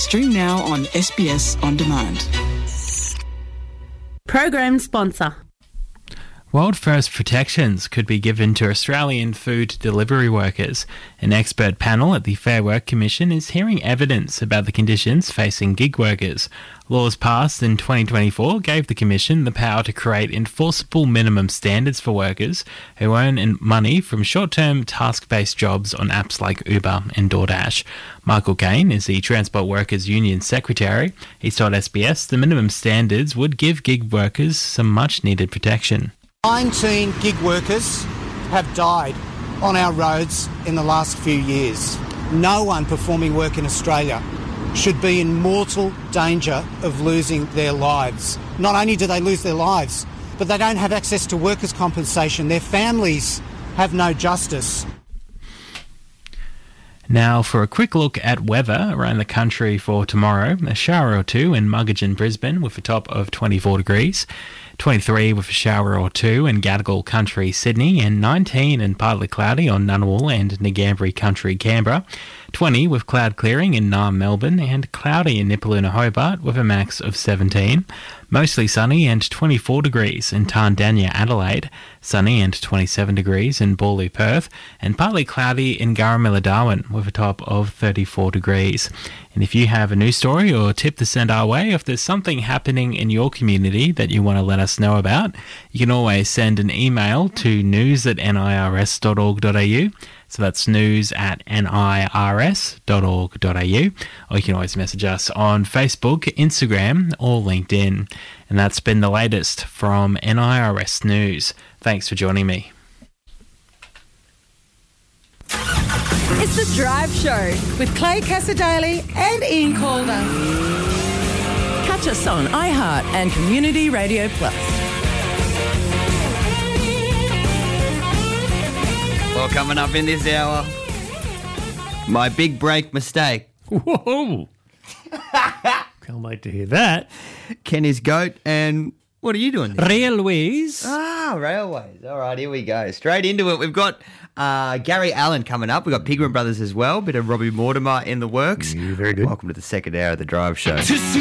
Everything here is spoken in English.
Stream now on SBS On Demand. Program sponsor. World First protections could be given to Australian food delivery workers. An expert panel at the Fair Work Commission is hearing evidence about the conditions facing gig workers. Laws passed in 2024 gave the Commission the power to create enforceable minimum standards for workers who earn money from short-term task-based jobs on apps like Uber and DoorDash. Michael Kane is the Transport Workers Union Secretary. He's told SBS the minimum standards would give gig workers some much-needed protection. 19 gig workers have died on our roads in the last few years. No one performing work in Australia should be in mortal danger of losing their lives. Not only do they lose their lives, but they don't have access to workers' compensation. Their families have no justice. Now for a quick look at weather around the country for tomorrow. A shower or two in Muggeridge, Brisbane with a top of 24 degrees. 23 with a shower or two in Gadigal Country, Sydney, and 19 and partly cloudy on Ngunnawal and Ngambri Country, Canberra. 20 with cloud clearing in Naarm, Melbourne, and cloudy in Nipaluna, Hobart with a max of 17. Mostly sunny and 24 degrees in Tandanya, Adelaide. Sunny and 27 degrees in Bawley, Perth, and partly cloudy in Garramilla, Darwin with a top of 34 degrees. And if you have a news story or tip to send our way, if there's something happening in your community that you want to let us know about, you can always send an email to news@nirs.org.au. So that's news@nirs.org.au. Or you can always message us on Facebook, Instagram, or LinkedIn. And that's been the latest from NIRS News. Thanks for joining me. It's The Drive Show with Clay Cassadaly and Ian Calder. Catch us on iHeart and Community Radio Plus. Well, coming up in this hour, my big break mistake. Whoa! Can't wait to hear that. Kenny's goat, and what are you doing there? Railways. Railways. All right, here we go. Straight into it. We've got Gary Allen coming up. We've got Pigman Brothers as well. Bit of Robbie Mortimer in the works. Very good. Welcome to the second hour of The Drive Show.